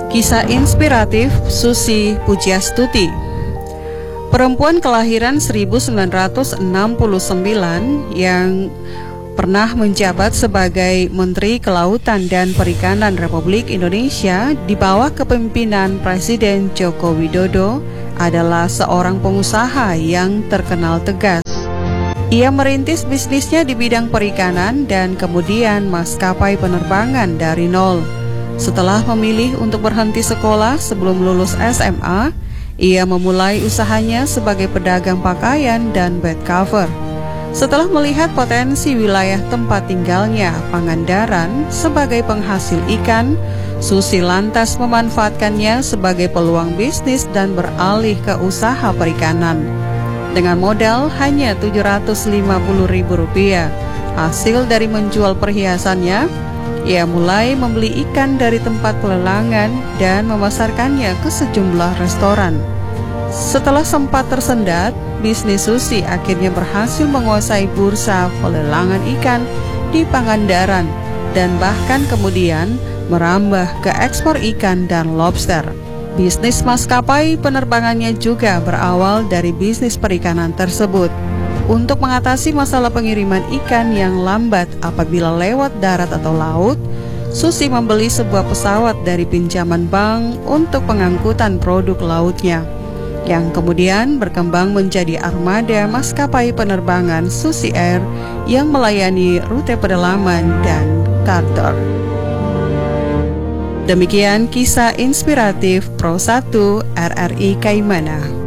Kisah inspiratif Susi Pujiastuti. Perempuan kelahiran 1969 yang pernah menjabat sebagai Menteri Kelautan dan Perikanan Republik Indonesia di bawah kepemimpinan Presiden Joko Widodo adalah seorang pengusaha yang terkenal tegas. Ia merintis bisnisnya di bidang perikanan dan kemudian maskapai penerbangan dari nol. Setelah memilih untuk berhenti sekolah sebelum lulus SMA, ia memulai usahanya sebagai pedagang pakaian dan bed cover. Setelah melihat potensi wilayah tempat tinggalnya, Pangandaran, sebagai penghasil ikan, Susi lantas memanfaatkannya sebagai peluang bisnis dan beralih ke usaha perikanan. Dengan modal hanya Rp750.000, hasil dari menjual perhiasannya, ia mulai membeli ikan dari tempat pelelangan dan memasarkannya ke sejumlah restoran. Setelah sempat tersendat, bisnis Susi akhirnya berhasil menguasai bursa pelelangan ikan di Pangandaran dan bahkan kemudian merambah ke ekspor ikan dan lobster. Bisnis maskapai penerbangannya juga berawal dari bisnis perikanan tersebut. Untuk mengatasi masalah pengiriman ikan yang lambat apabila lewat darat atau laut, Susi membeli sebuah pesawat dari pinjaman bank untuk pengangkutan produk lautnya, yang kemudian berkembang menjadi armada maskapai penerbangan Susi Air yang melayani rute pedalaman dan charter. Demikian kisah inspiratif Pro 1 RRI Kaimana.